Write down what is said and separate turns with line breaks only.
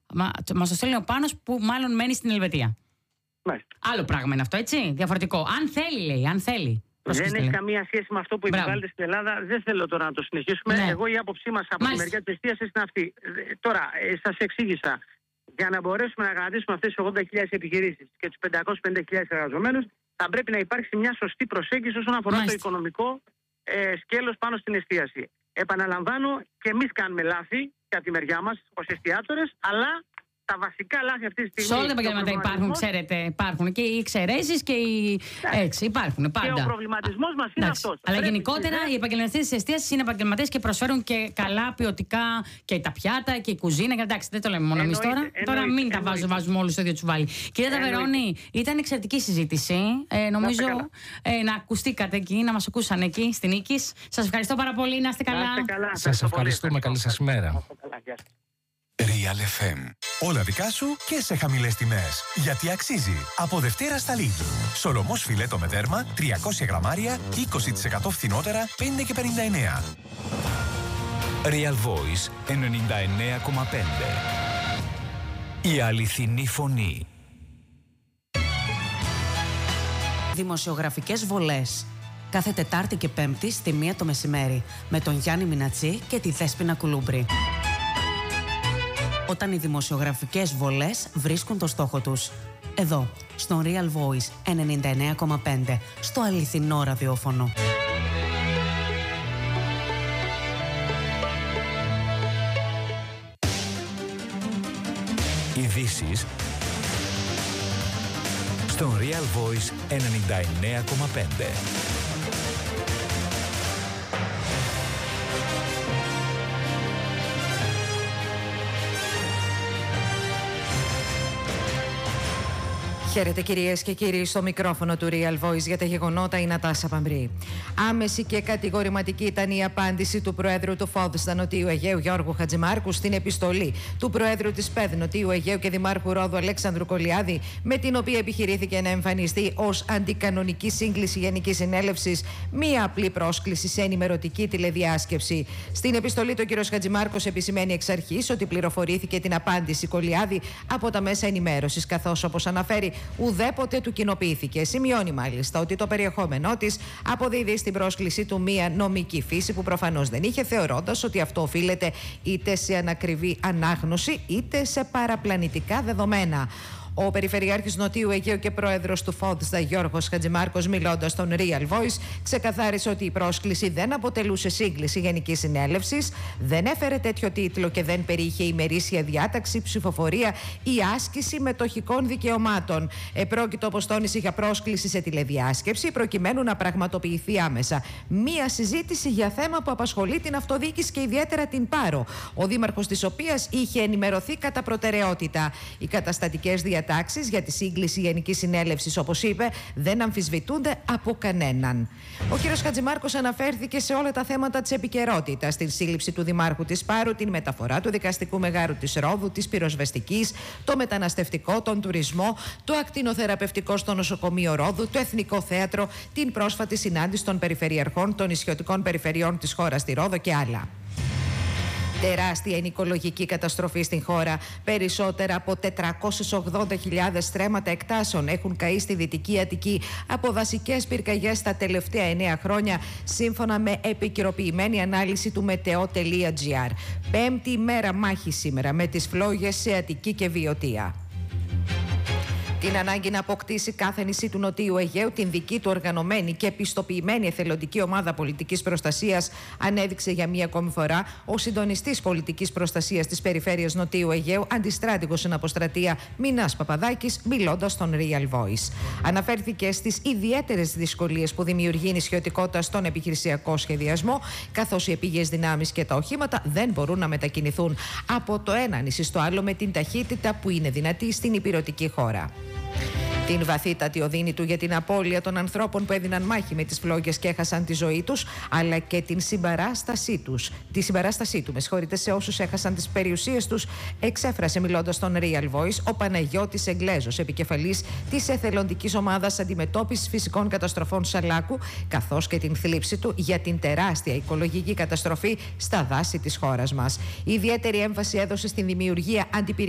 Μας το στέλνει ο Πάνος που μάλλον μένει στην Ελβετία.
Μάλιστα.
Άλλο πράγμα είναι αυτό, έτσι. Διαφορετικό. Αν θέλει, λέει, αν θέλει.
Δεν έχει καμία σχέση με αυτό που επιβάλλεται στην Ελλάδα. Δεν θέλω τώρα να το συνεχίσουμε.
Ναι.
Εγώ η άποψή μας από τη μεριά της εστίασης είναι αυτή. Τώρα, σας εξήγησα. Για να μπορέσουμε να κρατήσουμε αυτές τις 80.000 επιχειρήσεις και τους 550.000 εργαζομένους, θα πρέπει να υπάρξει μια σωστή προσέγγιση όσον αφορά το οικονομικό σκέλος πάνω στην εστίαση. Επαναλαμβάνω, και εμείς κάνουμε λάθη και από τη μεριά μας ως εστιατόρες, αλλά τα βασικά λάθη αυτή τη στιγμή.
Σε όλα τα επαγγέλματα υπάρχουν, ξέρετε. Υπάρχουν και οι εξαιρέσεις και οι. Έτσι, υπάρχουν πάντα.
Και ο προβληματισμός μας είναι αυτός.
Αλλά γενικότερα οι επαγγελματίες της εστίασης είναι επαγγελματίες και προσφέρουν και καλά ποιοτικά και τα πιάτα και η κουζίνα. Και εντάξει, δεν το λέμε μόνο εμείς τώρα. Τώρα μην τα βάζουμε όλους στο ίδιο τσουβάλι. Κυρία Ταβερώνη, ήταν εξαιρετική συζήτηση. Νομίζω να ακουστήκατε εκεί, να μας ακούσαν εκεί στην Νίκης. Σας ευχαριστώ πάρα πολύ. Να είστε καλά.
Σας ευχαριστούμε. Καλή σας ημέρα.
Real FM. Όλα δικά σου και σε χαμηλές τιμές. Γιατί αξίζει. Από Δευτέρα στα Lidl. Σολομός φιλέτο με δέρμα 300 γραμμάρια 20% φθηνότερα 5,59.
Real Voice 99,5. Η αληθινή φωνή.
Δημοσιογραφικές βολές. Κάθε Τετάρτη και Πέμπτη στη 1 το μεσημέρι. Με τον Γιάννη Μινατσί και τη Δέσποινα Κουλούμπρη. Όταν οι δημοσιογραφικές βολές βρίσκουν το στόχο τους. Εδώ, στο Real Voice 99,5, στο αληθινό ραδιόφωνο.
Ειδήσεις στο Real Voice 99,5.
Χαίρετε κυρίες και κύριοι, στο μικρόφωνο του Real Voice για τα γεγονότα η Νατάσα Παμπρή. Άμεση και κατηγορηματική ήταν η απάντηση του Προέδρου του ΦΟΔΣΤΑ Νοτιού Αιγαίου Γιώργου Χατζημάρκου στην επιστολή του Προέδρου της ΠΕΔ Νοτιού Αιγαίου και Δημάρχου Ρόδου Αλέξανδρου Κολιάδη, με την οποία επιχειρήθηκε να εμφανιστεί ως αντικανονική σύγκληση Γενικής Συνέλευσης μία απλή πρόσκληση σε ενημερωτική τηλεδιάσκεψη. Στην επιστολή του κ. Χατζημάρκος επισημαίνει εξ αρχής ότι πληροφορήθηκε την απάντηση Κολιάδη από τα μέσα ενημέρωσης, καθώς όπως αναφέρει ουδέποτε του κοινοποιήθηκε. Σημειώνει μάλιστα ότι το περιεχόμενό της αποδίδει στην πρόσκληση του μία νομική φύση που προφανώς δεν είχε, θεωρώντας ότι αυτό οφείλεται είτε σε ανακριβή ανάγνωση είτε σε παραπλανητικά δεδομένα. Ο Περιφερειάρχης Νοτιού Αιγαίου και Πρόεδρος του ΦΟΔΣΤΑ Γιώργος Χατζημάρκος, μιλώντας στον Real Voice, ξεκαθάρισε ότι η πρόσκληση δεν αποτελούσε σύγκληση Γενικής Συνέλευσης, δεν έφερε τέτοιο τίτλο και δεν περιείχε ημερήσια διάταξη, ψηφοφορία ή άσκηση μετοχικών δικαιωμάτων. Επρόκειτο, όπως τόνισε, για πρόσκληση σε τηλεδιάσκεψη, προκειμένου να πραγματοποιηθεί άμεσα μία συζήτηση για θέμα που απασχολεί την αυτοδιοίκηση και ιδιαίτερα την Πάρο, ο δήμαρχος της οποίας είχε ενημερωθεί κατά προτεραιότητα. Οι καταστατικές διατάξεις για τη σύγκληση Γενικής Συνέλευσης, όπως είπε, δεν αμφισβητούνται από κανέναν. Ο κ. Χατζημάρκος αναφέρθηκε σε όλα τα θέματα της επικαιρότητας, την σύλληψη του Δημάρχου της Πάρου, την μεταφορά του δικαστικού μεγάρου της Ρόδου, της πυροσβεστικής, το μεταναστευτικό, τον τουρισμό, το ακτινοθεραπευτικό στο νοσοκομείο Ρόδου, το Εθνικό Θέατρο, την πρόσφατη συνάντηση των περιφερειαρχών των νησιωτικών περιφερειών της χώρας στη Ρόδο και άλλα. Τεράστια είναι η οικολογική καταστροφή στην χώρα. Περισσότερα από 480.000 στρέμματα εκτάσεων έχουν καεί στη Δυτική Αττική από δασικές πυρκαγιές τα τελευταία 9 χρόνια, σύμφωνα με επικαιροποιημένη ανάλυση του Meteo.gr. Πέμπτη ημέρα μάχη σήμερα με τις φλόγες σε Αττική και Βιωτία. Την ανάγκη να αποκτήσει κάθε νησί του Νοτιού Αιγαίου την δική του οργανωμένη και επιστοποιημένη εθελοντική ομάδα πολιτικής προστασίας ανέδειξε για μία ακόμη φορά ο συντονιστής πολιτικής προστασίας της περιφέρειας Νοτιού Αιγαίου, αντιστράτηγος εν αποστρατεία Μινάς Παπαδάκης, μιλώντας στον Real Voice. Αναφέρθηκε στις ιδιαίτερες δυσκολίες που δημιουργεί η νησιωτικότητα στον επιχειρησιακό σχεδιασμό, καθώς οι επίγειες δυνάμεις και τα οχήματα δεν μπορούν να μετακινηθούν από το ένα νησί στο άλλο με την ταχύτητα που είναι δυνατή στην ηπειρωτική χώρα. Την βαθύτατη οδύνη του για την απώλεια των ανθρώπων που έδιναν μάχη με τις φλόγες και έχασαν τη ζωή τους, αλλά και τη συμπαράστασή του, σε όσους έχασαν τις περιουσίες τους, εξέφρασε μιλώντας στον Real Voice ο Παναγιώτης Εγγλέζος, επικεφαλής της εθελοντικής ομάδας αντιμετώπισης φυσικών καταστροφών Σαλάκου, καθώς και την θλίψη του για την τεράστια οικολογική καταστροφή στα δάση της χώρας μας. Η ιδιαίτερη έμφαση έδωσε στην δημιουργία